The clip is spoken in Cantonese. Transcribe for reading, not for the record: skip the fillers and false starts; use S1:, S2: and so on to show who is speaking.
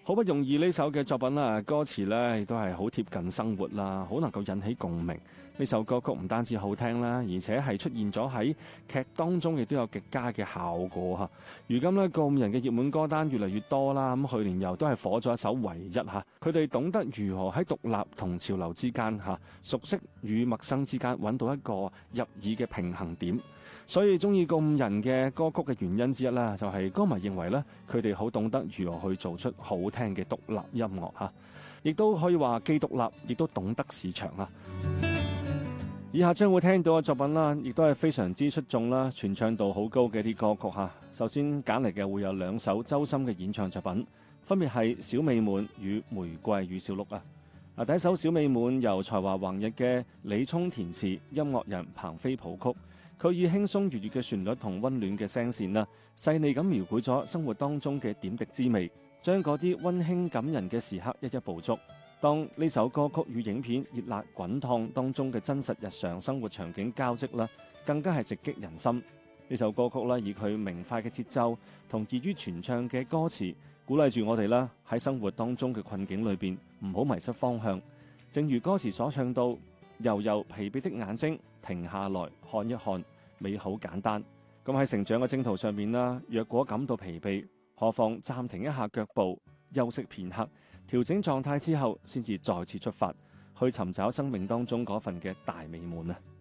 S1: 好不容易呢首嘅作品啦，歌詞呢亦都係好貼近生活啦，好能夠引起共鳴。呢首歌曲唔單止好聽啦，而且係出現咗喺劇當中，亦都有極佳嘅效果嚇。如今呢，告五人嘅熱門歌單越嚟越多啦，咁去年又都係火咗一首唯一嚇。佢哋懂得如何喺獨立同潮流之間嚇，熟悉與陌生之間揾到一個入耳嘅平衡點。所以中意告五人嘅歌曲嘅原因之一啦，就係歌迷認為咧，佢哋好懂得如何去做出好聽嘅獨立音樂嚇，亦都可以話既獨立，亦都懂得市場啦。以下將會聽到嘅作品啦，亦都係非常之出眾啦，傳唱度好高嘅啲歌曲嚇。首先揀嚟嘅會有兩首周深嘅演唱作品，分別係《小美滿》與《玫瑰與小鹿》啊。第一首《小美滿》由才華橫溢嘅李聰填詞，音樂人彭飛譜曲。佢以輕鬆愉悅嘅旋律同溫暖嘅聲線啦，細膩咁描繪咗生活當中嘅點滴滋味，將嗰啲溫馨感人嘅時刻一一捕捉。當呢首歌曲與影片《熱辣滾燙》當中嘅真實日常生活場景交織啦，更加係直擊人心。呢首歌曲啦，以佢明快嘅節奏同易於傳唱嘅歌詞，鼓勵住我哋啦喺生活當中嘅困境裏邊唔好迷失方向。正如歌詞所唱到，悠悠疲憊的眼睛停下來看一看，美好簡單。咁喺成長嘅征途上面啦，若果感到疲憊，何妨暫停一下腳步，休息片刻，調整狀態之後，先至再次出發，去尋找生命當中嗰份嘅大美滿啊！